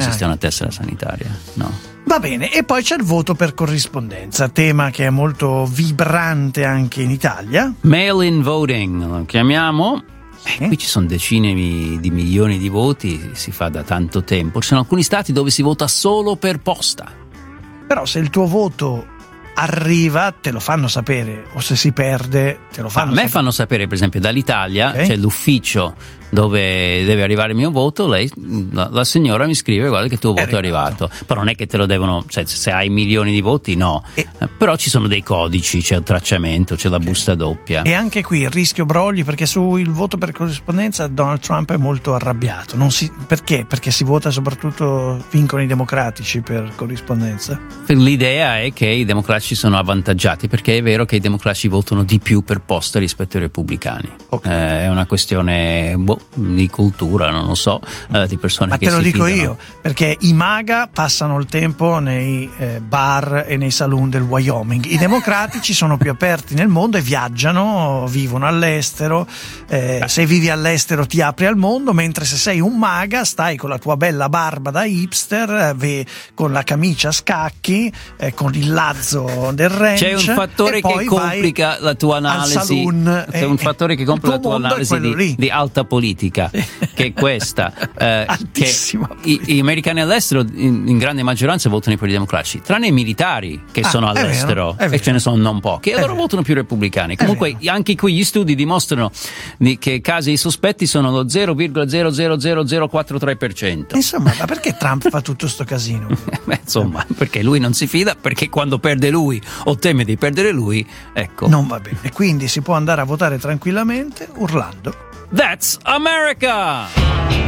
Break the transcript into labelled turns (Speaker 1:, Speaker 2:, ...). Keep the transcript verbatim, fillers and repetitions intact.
Speaker 1: esiste una tessera sanitaria, no.
Speaker 2: Va bene, e poi c'è il voto per corrispondenza, tema che è molto vibrante anche in Italia.
Speaker 1: Mail-in voting, lo chiamiamo. Eh,
Speaker 2: Eh?
Speaker 1: qui ci sono decine di milioni di voti, si fa da tanto tempo. Ci sono alcuni stati dove si vota solo per posta.
Speaker 2: Però se il tuo voto arriva, te lo fanno sapere, o se si perde, te lo fanno
Speaker 1: A me
Speaker 2: sapere.
Speaker 1: fanno sapere, per esempio, dall'Italia
Speaker 2: Ok.
Speaker 1: c'è l'ufficio dove deve arrivare il mio voto, lei, la, la signora mi scrive: guarda che il tuo
Speaker 2: È
Speaker 1: voto è arrivato. Però non è che te lo devono, cioè, se hai milioni di voti no,
Speaker 2: E-
Speaker 1: Eh, però ci sono dei codici, c'è il tracciamento, c'è la busta doppia.
Speaker 2: E anche qui il rischio brogli, perché sul voto per corrispondenza Donald Trump è molto arrabbiato. Non si, perché? Perché si vota soprattutto, vincono i democratici per corrispondenza.
Speaker 1: L'idea è che i democratici sono avvantaggiati, perché è vero che i democratici votano di più per posta rispetto ai repubblicani.
Speaker 2: Ok.
Speaker 1: Eh, è una questione boh, di cultura, non lo so, eh, di persone
Speaker 2: Ma
Speaker 1: che
Speaker 2: te lo
Speaker 1: si
Speaker 2: dico
Speaker 1: fidano.
Speaker 2: io, perché i MAGA passano il tempo nei eh, bar e nei saloon del Wyoming. I democratici sono più aperti nel mondo e viaggiano, vivono all'estero. Eh, se vivi all'estero ti apri al mondo, mentre se sei un MAGA stai con la tua bella barba da hipster, eh, ve- con la camicia a scacchi, eh, con il lazzo del ranch.
Speaker 1: C'è un fattore
Speaker 2: e poi
Speaker 1: che
Speaker 2: vai
Speaker 1: complica la tua
Speaker 2: al
Speaker 1: analisi.
Speaker 2: saloon,
Speaker 1: C'è
Speaker 2: e-
Speaker 1: un fattore che
Speaker 2: il
Speaker 1: complica la
Speaker 2: tuo
Speaker 1: tua
Speaker 2: mondo è
Speaker 1: analisi
Speaker 2: quello
Speaker 1: di,
Speaker 2: lì.
Speaker 1: di alta politica, che è questa. eh, che
Speaker 2: Altissima
Speaker 1: i, gli americani all'estero in, in grande maggioranza votano per i democratici, tranne i militari che
Speaker 2: Ah,
Speaker 1: sono
Speaker 2: è vero,
Speaker 1: all'estero,
Speaker 2: è vero.
Speaker 1: e ce ne sono non pochi, e
Speaker 2: È
Speaker 1: loro
Speaker 2: vero.
Speaker 1: votano più repubblicani.
Speaker 2: È
Speaker 1: Comunque
Speaker 2: vero.
Speaker 1: anche qui gli studi dimostrano di- che i casi sospetti sono lo zero virgola zero zero zero zero quattro tre per cento.
Speaker 2: Insomma, ma perché Trump fa tutto sto casino?
Speaker 1: Beh, insomma, perché lui non si fida, perché quando perde lui o teme di perdere lui, ecco.
Speaker 2: Non va bene, quindi si può andare a votare tranquillamente urlando.
Speaker 1: That's America!